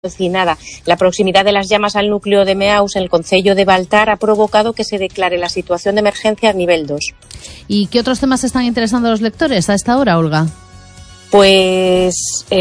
calcinada. La proximidad de las llamas al núcleo de Meaus, en el concello de Baltar, ha provocado que se declare la situación de emergencia a nivel 2. ¿Y qué otros temas están interesando a los lectores a esta hora, Olga? Pues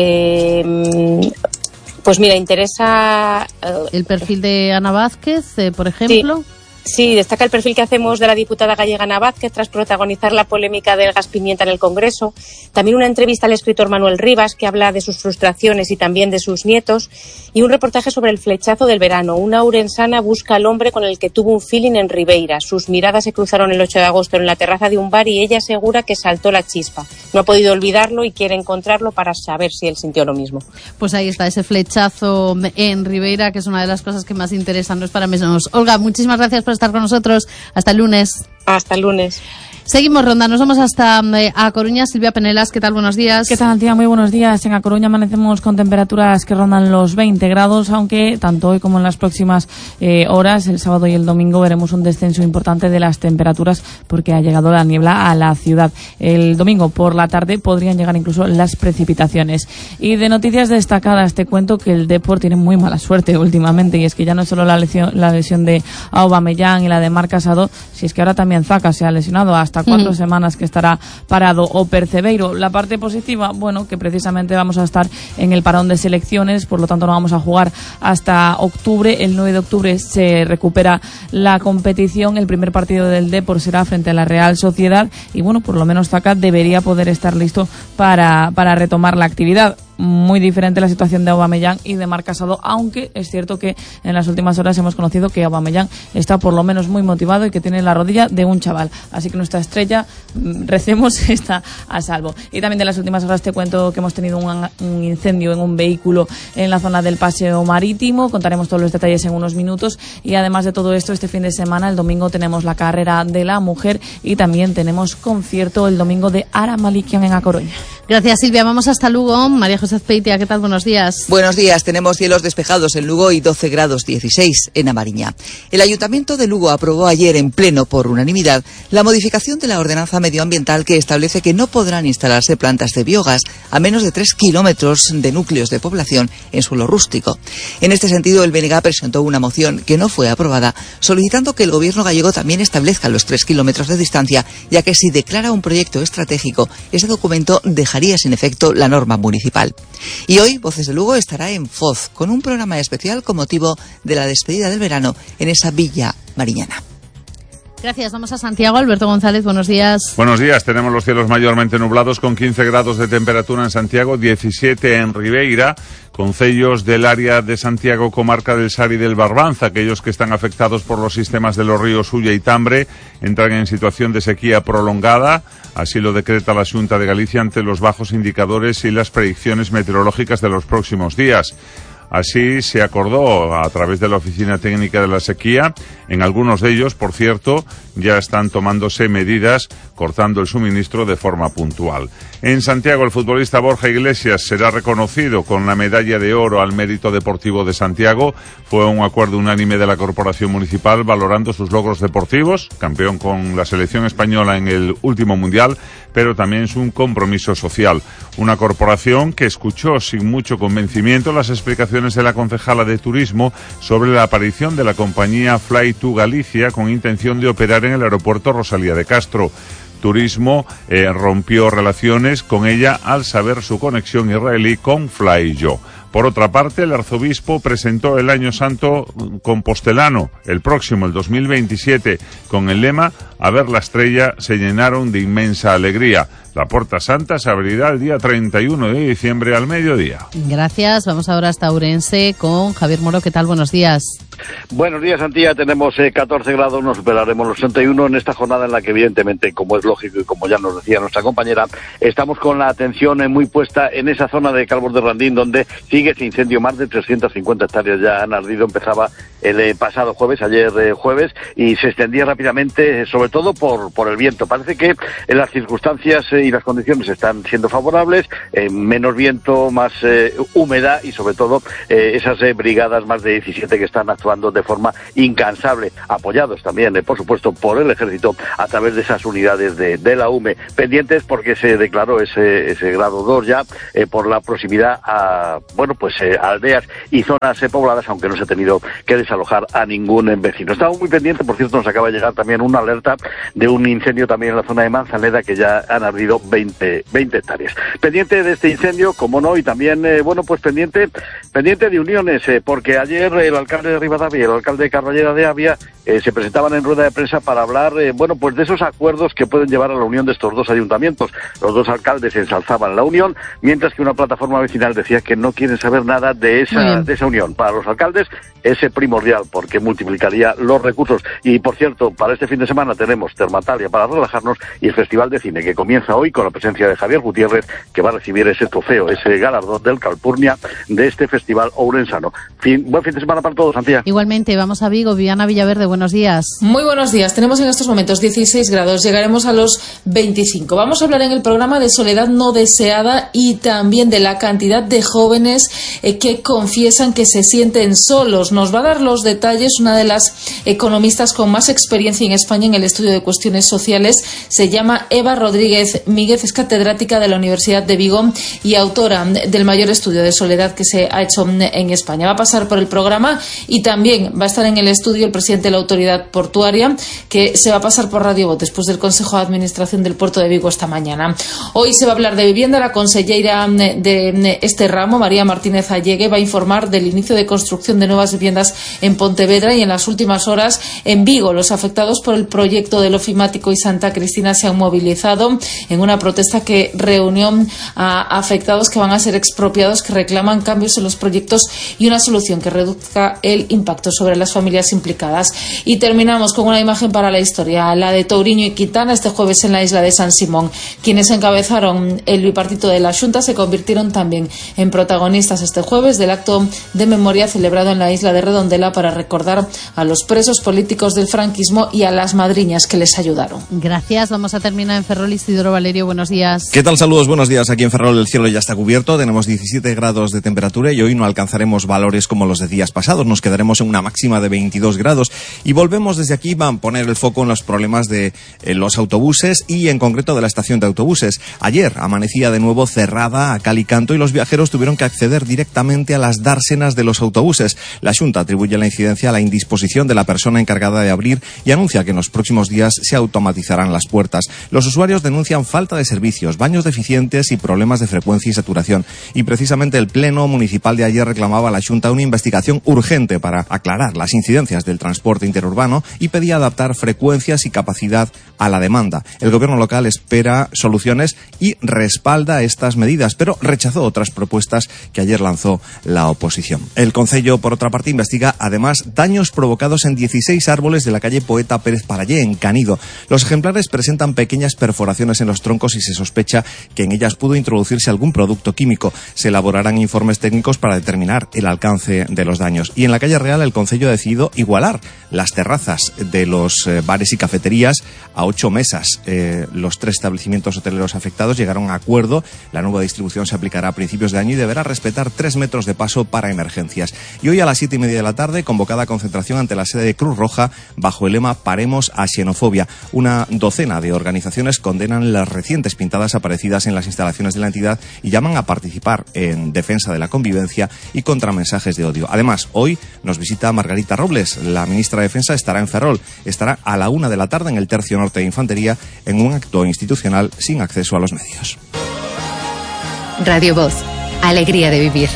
mira, interesa... el perfil de Ana Vázquez, por ejemplo. Sí, destaca el perfil que hacemos de la diputada gallega Ana Vázquez tras protagonizar la polémica del gas pimienta en el Congreso. También una entrevista al escritor Manuel Rivas, que habla de sus frustraciones y también de sus nietos. Y un reportaje sobre el flechazo del verano. Una ourensana busca al hombre con el que tuvo un feeling en Ribeira. Sus miradas se cruzaron el 8 de agosto en la terraza de un bar y ella asegura que saltó la chispa. No ha podido olvidarlo y quiere encontrarlo para saber si él sintió lo mismo. Pues ahí está, ese flechazo en Ribeira, que es una de las cosas que más interesan, no es para menos. Olga, muchísimas gracias por estar con nosotros. Hasta el lunes. Hasta el lunes. Seguimos ronda, nos vamos hasta A Coruña. Silvia Penelas, ¿qué tal? Buenos días. ¿Qué tal, tía? Muy buenos días. En A Coruña amanecemos con temperaturas que rondan los 20 grados, aunque tanto hoy como en las próximas horas, el sábado y el domingo, veremos un descenso importante de las temperaturas porque ha llegado la niebla a la ciudad. El domingo por la tarde podrían llegar incluso las precipitaciones. Y de noticias destacadas te cuento que el Depor tiene muy mala suerte últimamente, y es que ya no es solo la lesión de Aubameyang y la de Marc Casado, si es que ahora también Zaka se ha lesionado, hasta 4 semanas que estará parado, o Percebeiro. La parte positiva, bueno, que precisamente vamos a estar en el parón de selecciones, por lo tanto no vamos a jugar hasta octubre. El 9 de octubre se recupera la competición, el primer partido del Depor será frente a la Real Sociedad y bueno, por lo menos Zaka debería poder estar listo para retomar la actividad. Muy diferente la situación de Aubameyang y de Marc Casado, aunque es cierto que en las últimas horas hemos conocido que Aubameyang está por lo menos muy motivado y que tiene la rodilla de un chaval. Así que nuestra estrella, recemos, está a salvo. Y también de las últimas horas te cuento que hemos tenido un incendio en un vehículo en la zona del Paseo Marítimo. Contaremos todos los detalles en unos minutos. Y además de todo esto, este fin de semana, el domingo, tenemos la carrera de la mujer y también tenemos concierto el domingo de Ara Malikian en A Coruña. Gracias, Silvia. Vamos hasta Lugo. María José Azpeitia, ¿qué tal? Buenos días. Buenos días. Tenemos cielos despejados en Lugo y 12 grados 16 en A Mariña. El Ayuntamiento de Lugo aprobó ayer en pleno por unanimidad la modificación de la ordenanza medioambiental que establece que no podrán instalarse plantas de biogás a menos de 3 kilómetros de núcleos de población en suelo rústico. En este sentido, el BNG presentó una moción que no fue aprobada, solicitando que el gobierno gallego también establezca los 3 kilómetros de distancia, ya que si declara un proyecto estratégico, ese documento dejaría sin efecto la norma municipal. Y hoy Voces de Lugo estará en Foz con un programa especial con motivo de la despedida del verano en esa villa mariñana. Gracias. Vamos a Santiago. Alberto González, buenos días. Buenos días. Tenemos los cielos mayormente nublados con 15 grados de temperatura en Santiago, 17 en Ribeira, concellos del área de Santiago, comarca del Sar y del Barbanza. Aquellos que están afectados por los sistemas de los ríos Ulla y Tambre entran en situación de sequía prolongada. Así lo decreta la Xunta de Galicia ante los bajos indicadores y las predicciones meteorológicas de los próximos días. Así se acordó a través de la Oficina Técnica de la Sequía. En algunos de ellos, por cierto, ya están tomándose medidas cortando el suministro de forma puntual. En Santiago, el futbolista Borja Iglesias será reconocido con la medalla de oro al mérito deportivo de Santiago. Fue un acuerdo unánime de la Corporación Municipal valorando sus logros deportivos, campeón con la selección española en el último mundial, pero también su compromiso social. Una corporación que escuchó sin mucho convencimiento las explicaciones de la concejala de Turismo sobre la aparición de la compañía Fly to Galicia con intención de operar en el aeropuerto Rosalía de Castro. Turismo rompió relaciones con ella al saber su conexión israelí con Flyjo. Por otra parte, el arzobispo presentó el Año Santo compostelano, el próximo, el 2027, con el lema «A ver la estrella, se llenaron de inmensa alegría». La Puerta Santa se abrirá el día 31 de diciembre al mediodía. Gracias. Vamos ahora hasta Ourense con Javier Moro. ¿Qué tal? Buenos días. Buenos días, Antía. Tenemos 14 grados, nos superaremos los 31 en esta jornada en la que, evidentemente, como es lógico y como ya nos decía nuestra compañera, estamos con la atención muy puesta en esa zona de Calvos de Randín, donde sigue ese incendio. Más de 350 hectáreas ya han ardido. Empezaba el pasado jueves, ayer jueves, y se extendía rápidamente, sobre todo por el viento. Parece que en las circunstancias y las condiciones están siendo favorables, menos viento, más humedad y sobre todo esas brigadas, más de 17 que están actuando actuando de forma incansable, apoyados también, por supuesto, por el ejército a través de esas unidades de la UME, pendientes porque se declaró ese grado 2 ya por la proximidad a, aldeas y zonas pobladas, aunque no se ha tenido que desalojar a ningún vecino. Estamos muy pendientes, por cierto, nos acaba de llegar también una alerta de un incendio también en la zona de Manzaneda, que ya han ardido 20 hectáreas. Pendiente de este incendio, como no, y también, pendiente de uniones, porque ayer el alcalde de Rivadavia y el alcalde de Carballeira de Avia se presentaban en rueda de prensa para hablar, de esos acuerdos que pueden llevar a la unión de estos dos ayuntamientos. Los dos alcaldes ensalzaban la unión, mientras que una plataforma vecinal decía que no quieren saber nada de esa unión. Para los alcaldes es primordial, porque multiplicaría los recursos. Y, por cierto, para este fin de semana tenemos Termatalia para relajarnos y el Festival de Cine, que comienza hoy con la presencia de Javier Gutiérrez, que va a recibir ese trofeo, ese galardón del Calpurnia de este festival ourensano. Buen fin de semana para todos, Antía. Igualmente, vamos a Vigo. Viviana Villaverde, buenos días. Muy buenos días. Tenemos en estos momentos 16 grados, llegaremos a los 25. Vamos a hablar en el programa de soledad no deseada y también de la cantidad de jóvenes que confiesan que se sienten solos. Nos va a dar los detalles una de las economistas con más experiencia en España en el estudio de cuestiones sociales. Se llama Eva Rodríguez Míguez, es catedrática de la Universidad de Vigo y autora del mayor estudio de soledad que se ha hecho en España. Va a pasar por el programa y también va a estar en el estudio el presidente de la Autoridad Portuaria, que se va a pasar por Radio Voz después del Consejo de Administración del Puerto de Vigo esta mañana. Hoy se va a hablar de vivienda. La consellera de este ramo, María Martínez Allegue, va a informar del inicio de construcción de nuevas viviendas en Pontevedra, y en las últimas horas en Vigo los afectados por el proyecto del Ofimático y Santa Cristina se han movilizado en una protesta que reunió a afectados que van a ser expropiados, que reclaman cambios en los proyectos y una solución que reduzca el impacto sobre las familias implicadas. Y terminamos con una imagen para la historia, la de Touriño y Quitana este jueves en la isla de San Simón. Quienes encabezaron el bipartito de la Xunta se convirtieron también en protagonistas este jueves del acto de memoria celebrado en la isla de Redondela para recordar a los presos políticos del franquismo y a las madriñas que les ayudaron. Gracias. Vamos a terminar en Ferrol. Isidoro Valerio, buenos días. ¿Qué tal? Saludos, buenos días. Aquí en Ferrol el cielo ya está cubierto, tenemos 17 grados de temperatura y hoy no alcanzaremos valores como los de días pasados, nos quedaremos en una máxima de 22 grados y volvemos desde aquí a poner el foco en los problemas de los autobuses y en concreto de la estación de autobuses. Ayer amanecía de nuevo cerrada a cal y canto y los viajeros tuvieron que acceder directamente a las dársenas de los autobuses. La Xunta atribuye la incidencia a la indisposición de la persona encargada de abrir y anuncia que en los próximos días se automatizarán las puertas. Los usuarios denuncian falta de servicios, baños deficientes y problemas de frecuencia y saturación. Y precisamente el Pleno Municipal de ayer reclamaba a la Xunta una investigación urgente para aclarar las incidencias del transporte interurbano y pedía adaptar frecuencias y capacidad a la demanda. El gobierno local espera soluciones y respalda estas medidas, pero rechazó otras propuestas que ayer lanzó la oposición. El Concello, por otra parte, investiga además daños provocados en 16 árboles de la calle Poeta Pérez Parallé, en Canido. Los ejemplares presentan pequeñas perforaciones en los troncos y se sospecha que en ellas pudo introducirse algún producto químico. Se elaborarán informes técnicos para determinar el alcance de los daños. Y en la calle Real, el Concello ha decidido igualar las terrazas de los bares y cafeterías a 8 mesas. Los 3 establecimientos hoteleros afectados llegaron a acuerdo. La nueva distribución se aplicará a principios de año y deberá respetar 3 metros de paso para emergencias. Y hoy a las 7:30 de la tarde, convocada concentración ante la sede de Cruz Roja bajo el lema Paremos a xenofobia. Una docena de organizaciones condenan las recientes pintadas aparecidas en las instalaciones de la entidad y llaman a participar en defensa de la convivencia y contra mensajes de odio. Además, hoy nos visita Margarita Robles. La ministra de Defensa estará en Ferrol. Estará a la 1 de la tarde en el Tercio Norte de Infantería en un acto institucional sin acceso a los medios. Radio Voz. Alegría de vivir.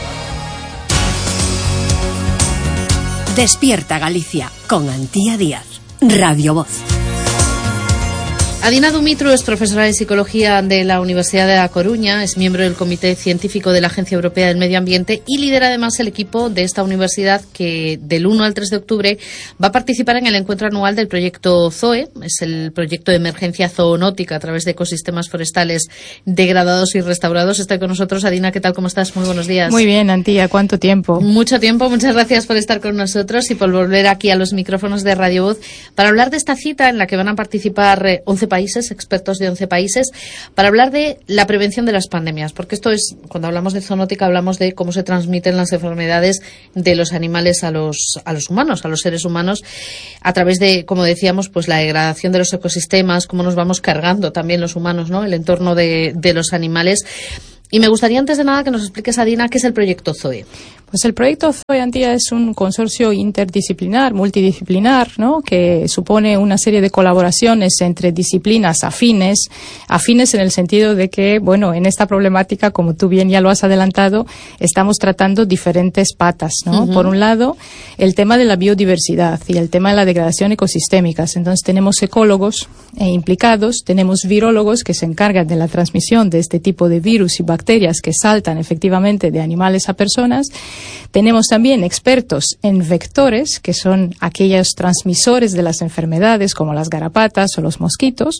Despierta Galicia con Antía Díaz. Radio Voz. Adina Dumitru es profesora de Psicología de la Universidad de A Coruña, es miembro del Comité Científico de la Agencia Europea del Medio Ambiente y lidera además el equipo de esta universidad que del 1 al 3 de octubre va a participar en el encuentro anual del proyecto ZOE, es el proyecto de emergencia zoonótica a través de ecosistemas forestales degradados y restaurados. Está con nosotros Adina, ¿qué tal? ¿Cómo estás? Muy buenos días. Muy bien, Antía, ¿cuánto tiempo? Mucho tiempo, muchas gracias por estar con nosotros y por volver aquí a los micrófonos de Radio Voz para hablar de esta cita en la que van a participar 11 países, expertos de 11 países, para hablar de la prevención de las pandemias, porque esto es, cuando hablamos de zoonótica, hablamos de cómo se transmiten las enfermedades de los animales a los humanos, a los seres humanos, a través de, como decíamos, pues la degradación de los ecosistemas, cómo nos vamos cargando también los humanos, ¿no?, el entorno de los animales. Y me gustaría, antes de nada, que nos expliques, Adina, qué es el proyecto Zoe. Pues el proyecto Zoe, Antía, es un consorcio interdisciplinar, multidisciplinar, ¿no?, que supone una serie de colaboraciones entre disciplinas afines en el sentido de que, bueno, en esta problemática, como tú bien ya lo has adelantado, estamos tratando diferentes patas, ¿no? Por un lado, el tema de la biodiversidad y el tema de la degradación ecosistémica. Entonces, tenemos ecólogos implicados, tenemos virólogos que se encargan de la transmisión de este tipo de virus y bacterias que saltan efectivamente de animales a personas. Tenemos también expertos en vectores, que son aquellos transmisores de las enfermedades, como las garrapatas o los mosquitos.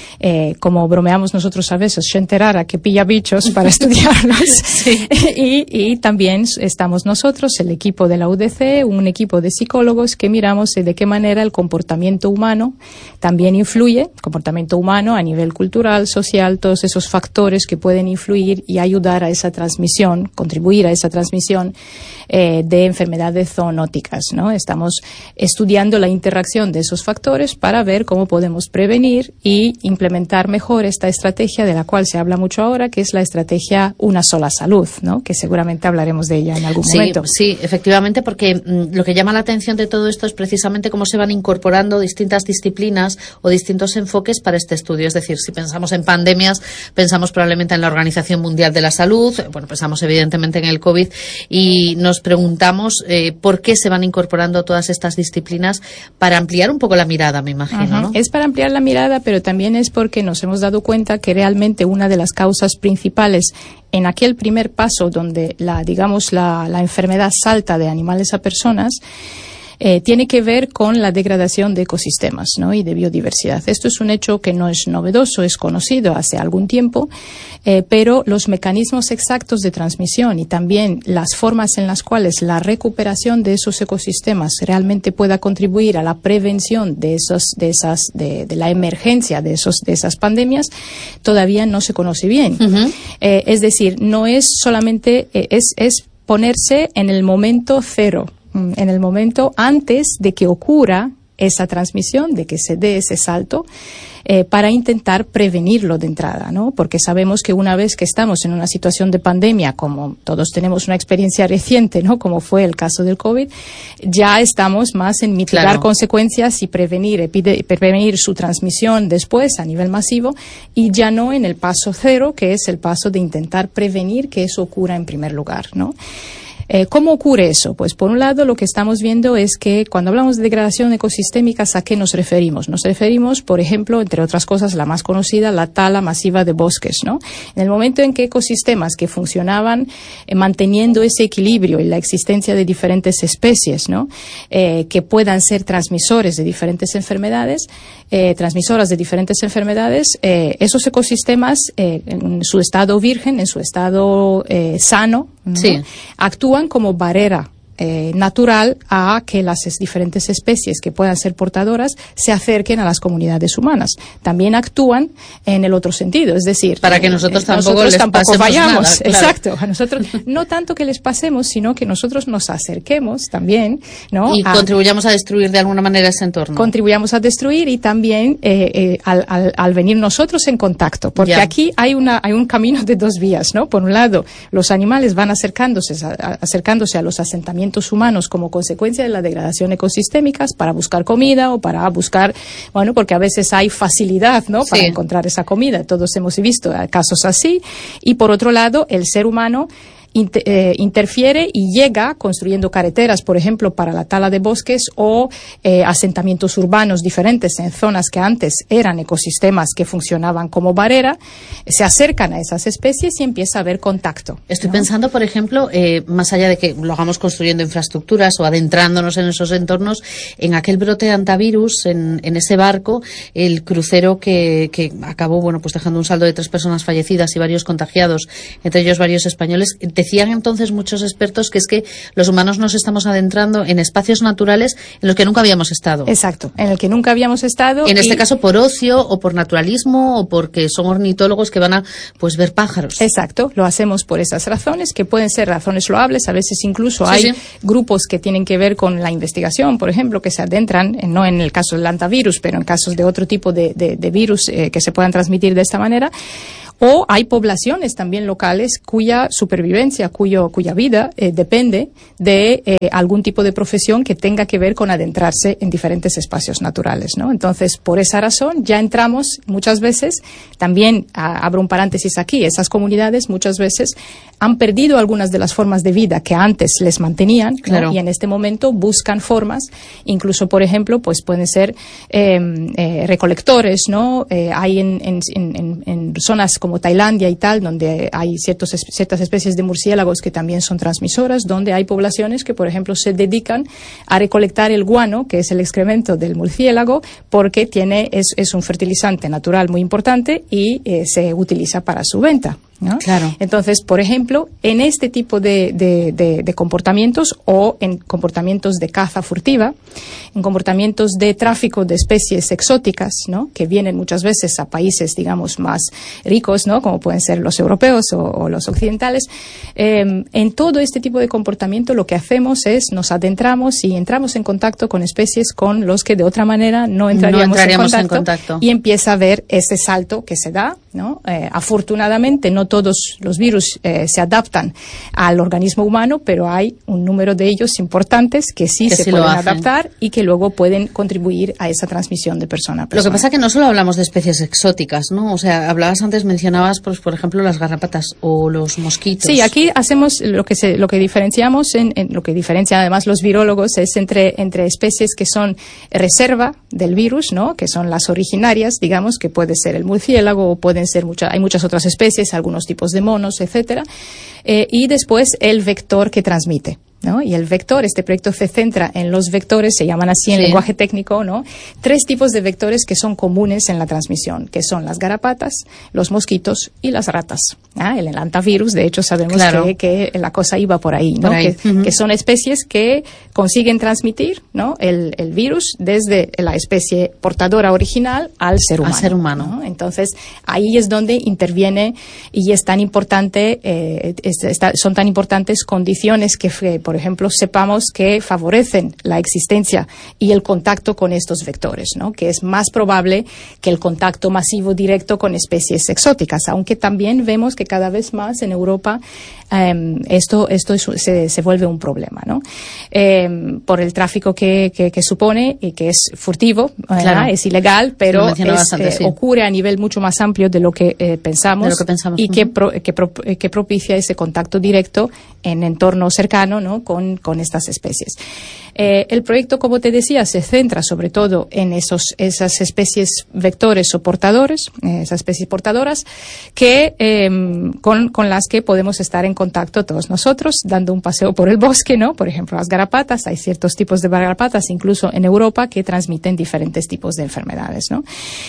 Como bromeamos nosotros a veces, gente rara que pilla bichos para estudiarlos. Sí. Y también estamos nosotros, el equipo de la UDC, un equipo de psicólogos que miramos de qué manera el comportamiento humano también influye, comportamiento humano a nivel cultural, social, todos esos factores que pueden influir y ayudar a esa transmisión, contribuir a esa transmisión de enfermedades zoonóticas, ¿no? Estamos estudiando la interacción de esos factores para ver cómo podemos prevenir y implementar mejor esta estrategia de la cual se habla mucho ahora, que es la estrategia Una Sola Salud, ¿no?, que seguramente hablaremos de ella en algún momento. Sí, efectivamente, porque lo que llama la atención de todo esto es precisamente cómo se van incorporando distintas disciplinas o distintos enfoques para este estudio. Es decir, si pensamos en pandemias, pensamos probablemente en la Organización Mundial de la Salud, bueno, pensamos evidentemente en el COVID, y nos preguntamos por qué se van incorporando todas estas disciplinas para ampliar un poco la mirada, me imagino, ¿no? Es para ampliar la mirada, pero también es porque nos hemos dado cuenta que realmente una de las causas principales en aquel primer paso donde la enfermedad salta de animales a personas tiene que ver con la degradación de ecosistemas, ¿no?, y de biodiversidad. Esto es un hecho que no es novedoso, es conocido hace algún tiempo, pero los mecanismos exactos de transmisión y también las formas en las cuales la recuperación de esos ecosistemas realmente pueda contribuir a la prevención de la emergencia de esas pandemias todavía no se conoce bien. Es decir, no es solamente es ponerse en el momento cero, en el momento antes de que ocurra esa transmisión, de que se dé ese salto, para intentar prevenirlo de entrada, ¿no? Porque sabemos que una vez que estamos en una situación de pandemia, como todos tenemos una experiencia reciente, ¿no?, como fue el caso del COVID, ya estamos más en mitigar consecuencias y prevenir su transmisión después a nivel masivo, y ya no en el paso cero, que es el paso de intentar prevenir que eso ocurra en primer lugar, ¿no? ¿Cómo ocurre eso? Pues por un lado lo que estamos viendo es que cuando hablamos de degradación ecosistémica, ¿a qué nos referimos? Nos referimos, por ejemplo, entre otras cosas, la más conocida, la tala masiva de bosques, ¿no? En el momento en que ecosistemas que funcionaban manteniendo ese equilibrio y la existencia de diferentes especies, ¿no?, que puedan ser transmisores de diferentes enfermedades, transmisoras de diferentes enfermedades, esos ecosistemas en su estado virgen, en su estado sano, ¿no?, actúan como barrera natural a que las diferentes especies que puedan ser portadoras se acerquen a las comunidades humanas. También actúan en el otro sentido, es decir, para que nosotros tampoco vayamos. Nada, claro. Exacto, a nosotros no tanto que les pasemos, sino que nosotros nos acerquemos también, ¿no?, y contribuyamos a destruir de alguna manera ese entorno. Contribuyamos a destruir y también al venir nosotros en contacto, porque aquí hay un camino de dos vías, ¿no? Por un lado, los animales van acercándose a los asentamientos humanos como consecuencia de la degradación ecosistémica para buscar comida o para buscar, bueno, porque a veces hay facilidad, ¿no?, para encontrar esa comida. Todos hemos visto casos así. Y por otro lado, el ser humano interfiere y llega construyendo carreteras, por ejemplo, para la tala de bosques o asentamientos urbanos diferentes en zonas que antes eran ecosistemas que funcionaban como barrera, se acercan a esas especies y empieza a haber contacto. Estoy pensando, por ejemplo, más allá de que lo hagamos construyendo infraestructuras o adentrándonos en esos entornos, en aquel brote de antivirus, en ese barco, el crucero que acabó, bueno, pues dejando un saldo de 3 personas fallecidas y varios contagiados, entre ellos varios españoles. decían entonces muchos expertos que es que los humanos nos estamos adentrando en espacios naturales en los que nunca habíamos estado. Exacto, en el que nunca habíamos estado. En este caso por ocio o por naturalismo o porque son ornitólogos que van a pues ver pájaros. Exacto, lo hacemos por esas razones, que pueden ser razones loables. A veces incluso hay grupos que tienen que ver con la investigación, por ejemplo, que se adentran, no en el caso del hantavirus, pero en casos de otro tipo de virus que se puedan transmitir de esta manera. O hay poblaciones también locales cuya supervivencia, cuya vida depende de algún tipo de profesión que tenga que ver con adentrarse en diferentes espacios naturales, ¿no? Entonces, por esa razón, ya entramos muchas veces, también abro un paréntesis aquí, esas comunidades muchas veces han perdido algunas de las formas de vida que antes les mantenían, ¿no? Claro. Y en este momento buscan formas, incluso, por ejemplo, pues pueden ser recolectores, ¿no? Hay en zonas como Tailandia y tal, donde hay ciertas especies de murciélagos que también son transmisoras, donde hay poblaciones que, por ejemplo, se dedican a recolectar el guano, que es el excremento del murciélago, porque es un fertilizante natural muy importante y se utiliza para su venta, ¿no? Claro. Entonces, por ejemplo, en este tipo de comportamientos o en comportamientos de caza furtiva, en comportamientos de tráfico de especies exóticas, ¿no? Que vienen muchas veces a países, digamos, más ricos, ¿no? Como pueden ser los europeos o los occidentales. En todo este tipo de comportamiento lo que hacemos es nos adentramos y entramos en contacto con especies con los que de otra manera no entraríamos en contacto y empieza a ver ese salto que se da, ¿no? Afortunadamente no todos los virus se adaptan al organismo humano, pero hay un número de ellos importantes que sí se pueden adaptar y que luego pueden contribuir a esa transmisión de persona a persona. Lo que pasa es que no solo hablamos de especies exóticas, ¿no? O sea, mencionabas, pues, por ejemplo, las garrapatas o los mosquitos. Sí, aquí hacemos lo que diferenciamos, en lo que diferencia además los virólogos es entre especies que son reserva del virus, ¿no? Que son las originarias, digamos, que puede ser el murciélago o pueden ser hay muchas otras especies, algunos tipos de monos, etcétera, y después el vector que transmite, ¿no? Y el vector, este proyecto se centra en los vectores, se llaman así en lenguaje técnico, ¿no? 3 tipos de vectores que son comunes en la transmisión, que son las garrapatas, los mosquitos y las ratas. El hantavirus, de hecho, sabemos que la cosa iba por ahí, ¿no? Que son especies que consiguen transmitir, ¿no? el virus desde la especie portadora original al ser humano. ¿No? Entonces, ahí es donde interviene y es tan importante, son tan importantes condiciones que por ejemplo, sepamos que favorecen la existencia y el contacto con estos vectores, ¿no? Que es más probable que el contacto masivo directo con especies exóticas, aunque también vemos que cada vez más en Europa esto se vuelve un problema, ¿no? Por el tráfico que supone y que es furtivo, es ilegal, pero ocurre a nivel mucho más amplio de lo que pensamos y que propicia ese contacto directo en entorno cercano, ¿no? Con estas especies. El proyecto, como te decía, se centra sobre todo en esas especies vectores o portadores, esas especies portadoras que con las que podemos estar en contacto todos nosotros, dando un paseo por el bosque, ¿no? Por ejemplo, las garrapatas, hay ciertos tipos de garrapatas, incluso en Europa, que transmiten diferentes tipos de enfermedades, ¿no?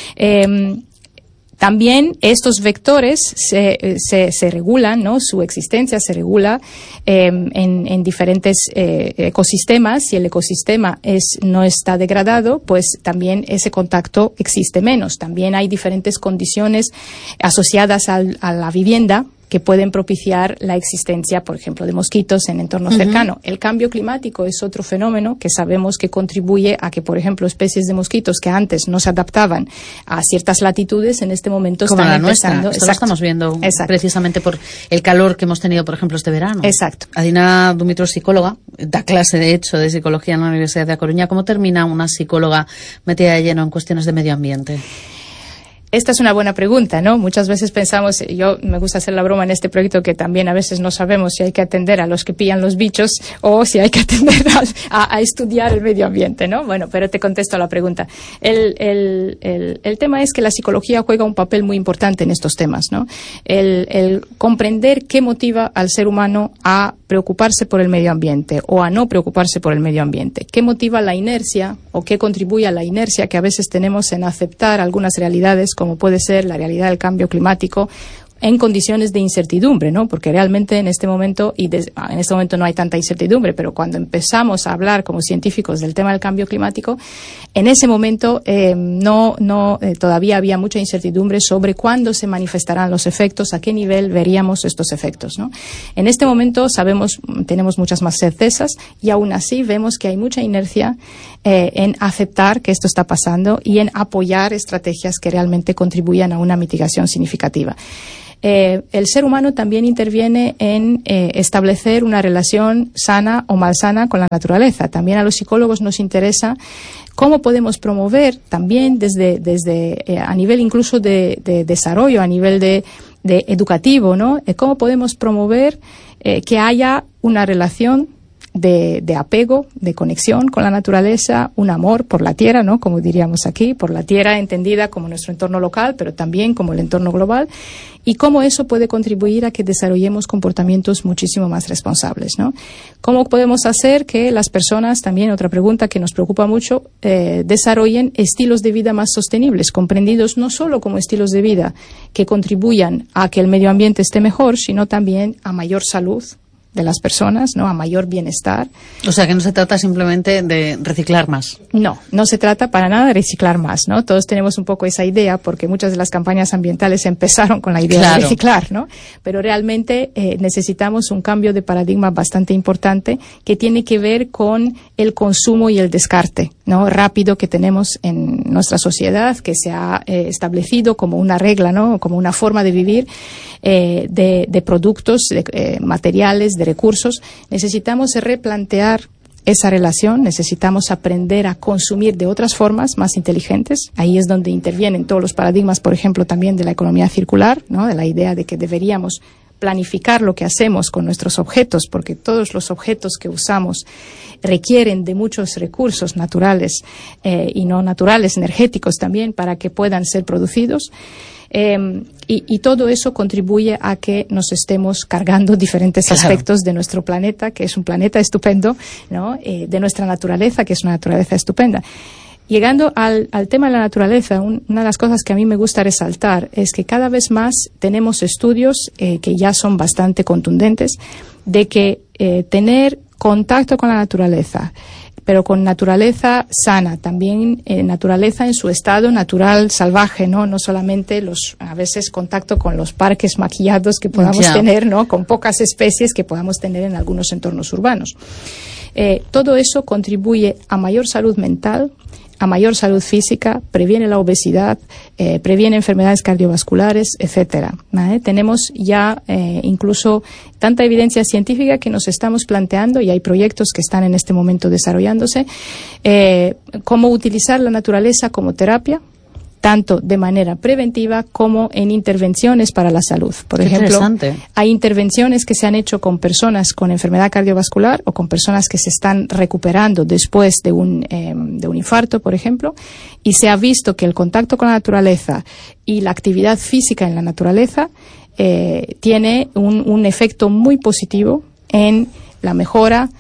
También estos vectores se regulan, ¿no? Su existencia se regula en diferentes ecosistemas. Si el ecosistema no está degradado, pues también ese contacto existe menos. También hay diferentes condiciones asociadas a la vivienda que pueden propiciar la existencia, por ejemplo, de mosquitos en entorno cercano. El cambio climático es otro fenómeno que sabemos que contribuye a que, por ejemplo, especies de mosquitos que antes no se adaptaban a ciertas latitudes, en este momento como están la empezando. Nuestra. Esto lo estamos viendo precisamente por el calor que hemos tenido, por ejemplo, este verano. Exacto. Adina Dumitru, psicóloga, da clase, de hecho, de psicología en la Universidad de A Coruña. ¿Cómo termina una psicóloga metida de lleno en cuestiones de medio ambiente? Esta es una buena pregunta, ¿no? Muchas veces pensamos, yo me gusta hacer la broma en este proyecto, que también a veces no sabemos si hay que atender a los que pillan los bichos o si hay que atender a estudiar el medio ambiente, ¿no? Bueno, pero te contesto a la pregunta. El tema es que la psicología juega un papel muy importante en estos temas, ¿no? El comprender qué motiva al ser humano a preocuparse por el medio ambiente o a no preocuparse por el medio ambiente. ¿Qué motiva la inercia o qué contribuye a la inercia que a veces tenemos en aceptar algunas realidades, como puede ser la realidad del cambio climático, en condiciones de incertidumbre, ¿no? Porque realmente en este momento, en este momento no hay tanta incertidumbre, pero cuando empezamos a hablar como científicos del tema del cambio climático, en ese momento todavía había mucha incertidumbre sobre cuándo se manifestarán los efectos, a qué nivel veríamos estos efectos, ¿no? En este momento tenemos muchas más certezas y aún así vemos que hay mucha inercia en aceptar que esto está pasando y en apoyar estrategias que realmente contribuyan a una mitigación significativa. El ser humano también interviene en establecer una relación sana o malsana con la naturaleza. También a los psicólogos nos interesa cómo podemos promover también desde a nivel incluso de desarrollo, a nivel de educativo, ¿no? Cómo podemos promover que haya una relación de apego, de conexión con la naturaleza, un amor por la tierra, ¿no? Como diríamos aquí, por la tierra entendida como nuestro entorno local, pero también como el entorno global, y cómo eso puede contribuir a que desarrollemos comportamientos muchísimo más responsables, ¿no? ¿Cómo podemos hacer que las personas, también otra pregunta que nos preocupa mucho, desarrollen estilos de vida más sostenibles, comprendidos no solo como estilos de vida que contribuyan a que el medio ambiente esté mejor, sino también a mayor salud de las personas, ¿no? A mayor bienestar. O sea, que no se trata simplemente de reciclar más. No se trata para nada de reciclar más, ¿no? Todos tenemos un poco esa idea porque muchas de las campañas ambientales empezaron con la idea de reciclar, ¿no? Pero realmente necesitamos un cambio de paradigma bastante importante que tiene que ver con el consumo y el descarte, ¿no? Rápido que tenemos en nuestra sociedad, que se ha establecido como una regla, ¿no? Como una forma de vivir de productos, materiales, de recursos. Necesitamos replantear esa relación, necesitamos aprender a consumir de otras formas más inteligentes. Ahí es donde intervienen todos los paradigmas, por ejemplo, también de la economía circular, ¿no? De la idea de que deberíamos planificar lo que hacemos con nuestros objetos, porque todos los objetos que usamos requieren de muchos recursos naturales y no naturales, energéticos también, para que puedan ser producidos. Y todo eso contribuye a que nos estemos cargando diferentes aspectos de nuestro planeta, que es un planeta estupendo, ¿no? De nuestra naturaleza, que es una naturaleza estupenda. Llegando al tema de la naturaleza, una de las cosas que a mí me gusta resaltar es que cada vez más tenemos estudios que ya son bastante contundentes de que tener contacto con la naturaleza, pero con naturaleza sana, también naturaleza en su estado natural salvaje, no solamente a veces contacto con los parques maquillados que podamos tener, ¿no? Con pocas especies que podamos tener en algunos entornos urbanos. Todo eso contribuye a mayor salud mental, a mayor salud física, previene la obesidad, previene enfermedades cardiovasculares, etcétera, ¿vale? Tenemos ya incluso tanta evidencia científica que nos estamos planteando, y hay proyectos que están en este momento desarrollándose, cómo utilizar la naturaleza como terapia, tanto de manera preventiva como en intervenciones para la salud. Por ejemplo, hay intervenciones que se han hecho con personas con enfermedad cardiovascular o con personas que se están recuperando después de un infarto, por ejemplo, y se ha visto que el contacto con la naturaleza y la actividad física en la naturaleza tiene un efecto muy positivo en la mejora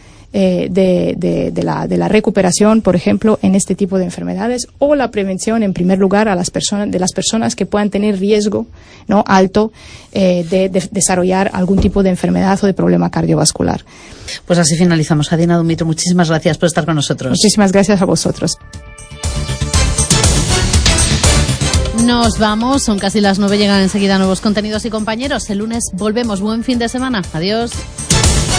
de la recuperación, por ejemplo, en este tipo de enfermedades, o la prevención, en primer lugar, de las personas que puedan tener riesgo, ¿no? alto de desarrollar algún tipo de enfermedad o de problema cardiovascular. Pues así finalizamos. Adina Dumitru, muchísimas gracias por estar con nosotros. Muchísimas gracias a vosotros. Nos vamos, son casi las 9, llegan enseguida nuevos contenidos y compañeros. El lunes volvemos. Buen fin de semana. Adiós.